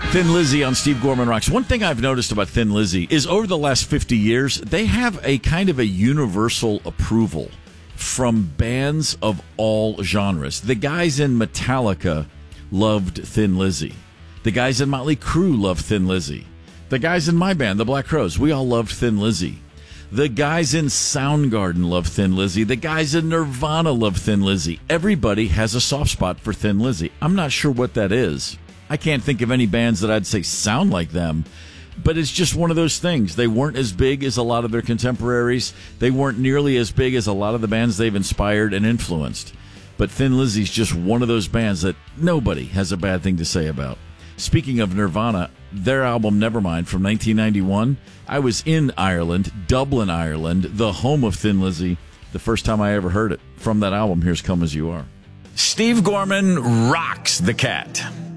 Thin Lizzy on Steve Gorman Rocks. One thing I've noticed about Thin Lizzy is over the last 50 years, they have a kind of a universal approval from bands of all genres. The guys in Metallica loved Thin Lizzy. The guys in Motley Crue loved Thin Lizzy. The guys in my band, the Black Crowes, we all loved Thin Lizzy. The guys in Soundgarden love Thin Lizzy. The guys in Nirvana love Thin Lizzy. Everybody has a soft spot for Thin Lizzy. I'm not sure what that is. I can't think of any bands that I'd say sound like them, but it's just one of those things. They weren't as big as a lot of their contemporaries. They weren't nearly as big as a lot of the bands they've inspired and influenced. But Thin Lizzy's just one of those bands that nobody has a bad thing to say about. Speaking of Nirvana, their album Nevermind from 1991, I was in Ireland, Dublin, Ireland, the home of Thin Lizzy, the first time I ever heard it. From that album, here's Come As You Are. Steve Gorman rocks the cat.